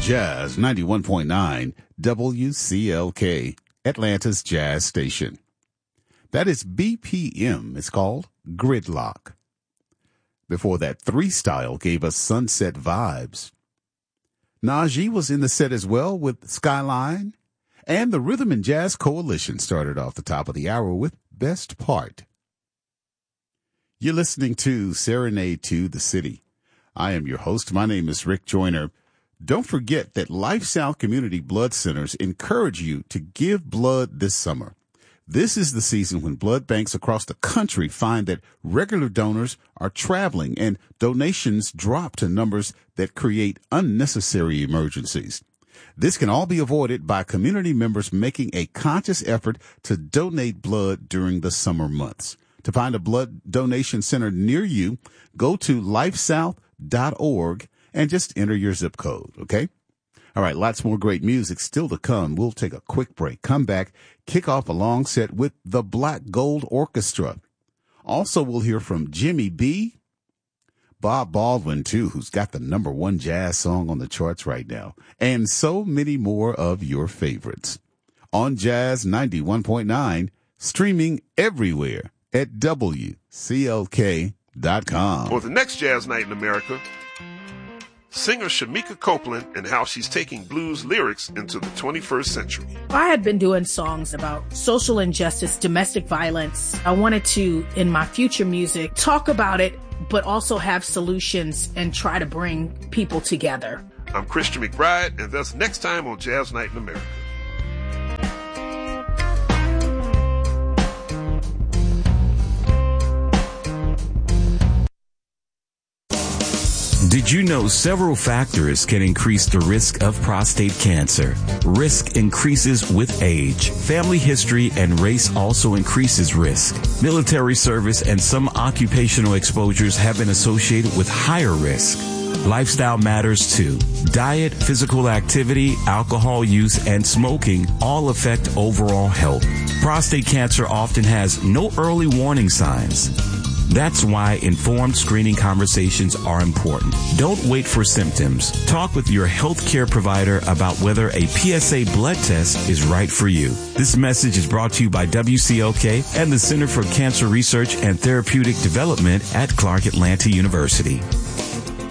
Jazz 91.9 WCLK, Atlanta's Jazz Station. That is BPM. It's called Gridlock. Before that, Three Style gave us Sunset Vibes. Najee was in the set as well with Skyline. And the Rhythm and Jazz Coalition started off the top of the hour with Best Part. You're listening to Serenade to the City. I am your host. My name is Rick Joyner. Don't forget that Life South Community Blood Centers encourage you to give blood this summer. This is the season when blood banks across the country find that regular donors are traveling and donations drop to numbers that create unnecessary emergencies. This can all be avoided by community members making a conscious effort to donate blood during the summer months. To find a blood donation center near you, go to lifesouth.org and just enter your zip code, okay? All right, lots more great music still to come. We'll take a quick break, come back, kick off a long set with the Black Gold Orchestra. Also, we'll hear from Jimmy B, Bob Baldwin, too, who's got the #1 jazz song on the charts right now, and so many more of your favorites. On Jazz 91.9, streaming everywhere at WCLK.com. For the next Jazz Night in America, singer Shamika Copeland and how she's taking blues lyrics into the 21st century. I had been doing songs about social injustice, domestic violence. I wanted to, in my future music, talk about it, but also have solutions and try to bring people together. I'm Christian McBride, and that's next time on Jazz Night in America. Did you know several factors can increase the risk of prostate cancer? Risk increases with age. Family history and race also increases risk. Military service and some occupational exposures have been associated with higher risk. Lifestyle matters too. Diet, physical activity, alcohol use, and smoking all affect overall health. Prostate cancer often has no early warning signs. That's why informed screening conversations are important. Don't wait for symptoms. Talk with your healthcare provider about whether a PSA blood test is right for you. This message is brought to you by WCLK and the Center for Cancer Research and Therapeutic Development at Clark Atlanta University.